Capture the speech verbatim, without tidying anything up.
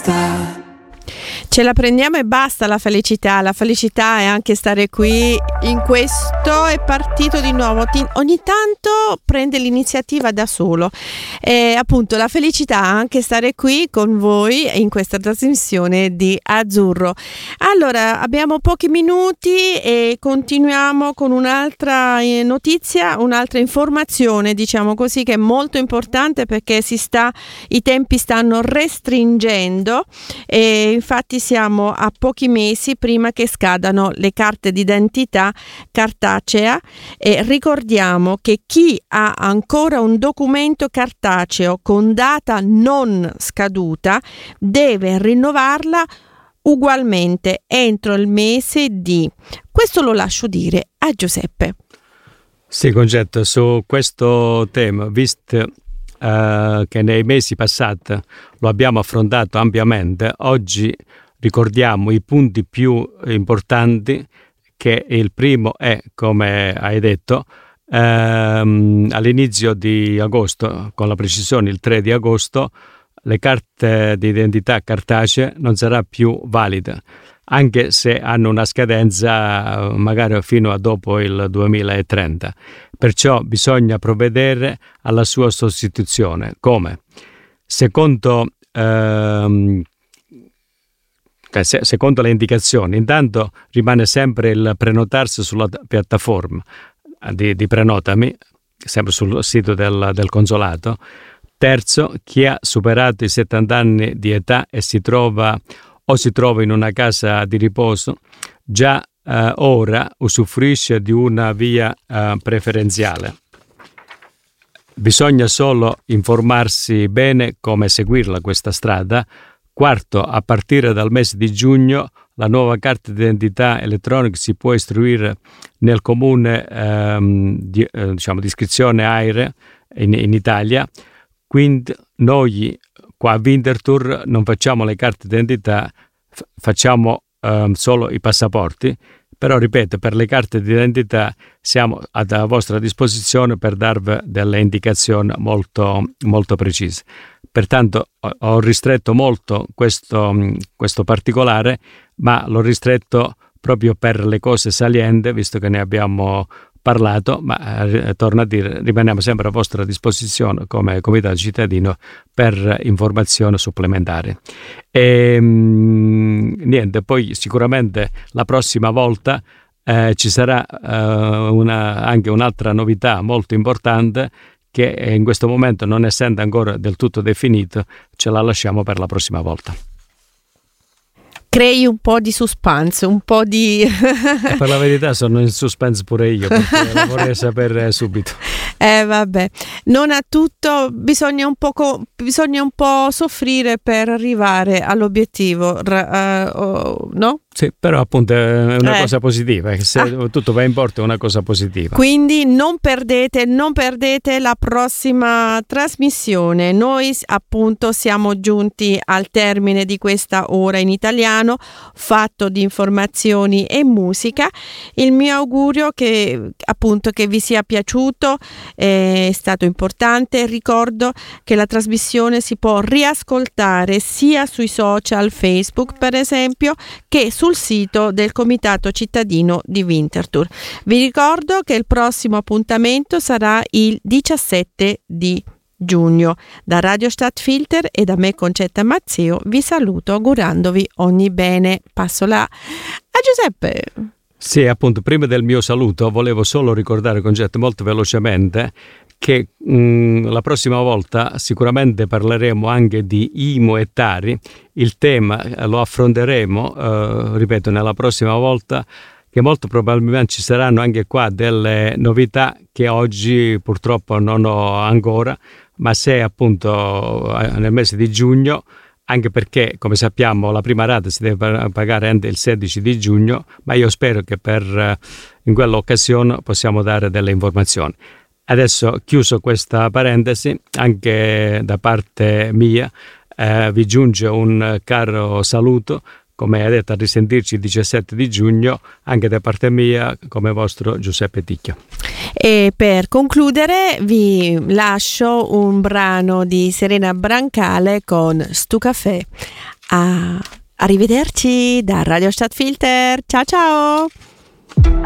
basta. Ce la prendiamo e basta la felicità. La felicità è anche stare qui in questo. È partito di nuovo. Ti, ogni tanto prende l'iniziativa da solo. E appunto la felicità è anche stare qui con voi in questa trasmissione di Azzurro. Allora, abbiamo pochi minuti e continuiamo con un'altra notizia, un'altra informazione, diciamo così, che è molto importante perché si sta, i tempi stanno restringendo e infatti siamo a pochi mesi prima che scadano le carte d'identità cartacea e ricordiamo che chi ha ancora un documento cartaceo con data non scaduta deve rinnovarla ugualmente entro il mese di. Questo lo lascio dire a Giuseppe. Sì, Concetto, su questo tema, visto Uh, che nei mesi passati lo abbiamo affrontato ampiamente, oggi ricordiamo i punti più importanti, che il primo è, come hai detto, ehm, all'inizio di agosto, con la precisione il tre di agosto, le carte di identità cartacee non sarà più valida, anche se hanno una scadenza magari fino a dopo il duemilatrenta. Perciò bisogna provvedere alla sua sostituzione. Come? Secondo, ehm, se, secondo le indicazioni, intanto rimane sempre il prenotarsi sulla piattaforma di, di Prenotami, sempre sul sito del, del consolato. Terzo, chi ha superato i settanta anni di età e si trova o si trova in una casa di riposo, già Uh, ora usufruisce di una via uh, preferenziale. Bisogna solo informarsi bene come seguirla questa strada. Quarto, a partire dal mese di giugno la nuova carta d'identità elettronica si può istruire nel comune um, di, uh, diciamo, di iscrizione A I R E in, in Italia. Quindi noi qua a Winterthur non facciamo le carte d'identità, f- facciamo um, solo i passaporti. Però ripeto, per le carte d'identità siamo a vostra disposizione per darvi delle indicazioni molto, molto precise. Pertanto ho ristretto molto questo, questo particolare, ma l'ho ristretto proprio per le cose salienti, visto che ne abbiamo parlato, ma eh, torno a dire, rimaniamo sempre a vostra disposizione come Comitato Cittadino per informazioni supplementari. E mh, niente, poi sicuramente la prossima volta eh, ci sarà eh, una, anche un'altra novità molto importante che in questo momento, non essendo ancora del tutto definito, ce la lasciamo per la prossima volta. Crei un po' di suspense, un po' di... E per la verità sono in suspense pure io, perché la vorrei sapere subito. Eh vabbè, non a tutto, bisogna un poco, bisogna un po' soffrire per arrivare all'obiettivo, uh, uh, no? Sì, però appunto è una eh. cosa positiva, che se ah. tutto va in porto è una cosa positiva. Quindi non perdete, non perdete la prossima trasmissione. Noi appunto siamo giunti al termine di questa ora in italiano, fatto di informazioni e musica. Il mio augurio che appunto che vi sia piaciuto, è stato importante. Ricordo che la trasmissione si può riascoltare sia sui social Facebook, per esempio, che sul sito del Comitato Cittadino di Winterthur. Vi ricordo che il prossimo appuntamento sarà il diciassette di giugno. Da Radio Stadtfilter e da me, Concetta Mazzeo, vi saluto augurandovi ogni bene. Passo là a Giuseppe. Sì, appunto, prima del mio saluto volevo solo ricordare, Concetta, molto velocemente che mh, la prossima volta sicuramente parleremo anche di I M U e Tari. Il tema eh, lo affronteremo, eh, ripeto, nella prossima volta, che molto probabilmente ci saranno anche qua delle novità che oggi purtroppo non ho ancora, ma se appunto nel mese di giugno, anche perché come sappiamo la prima rata si deve pagare entro il sedici di giugno, ma io spero che per in quell'occasione possiamo dare delle informazioni. Adesso, chiuso questa parentesi, anche da parte mia eh, vi giunge un caro saluto, come hai detto, a risentirci il diciassette di giugno, anche da parte mia come vostro Giuseppe Ticchio. E per concludere vi lascio un brano di Serena Brancale con Stu Café. A arrivederci da Radio Stadtfilter. Ciao ciao!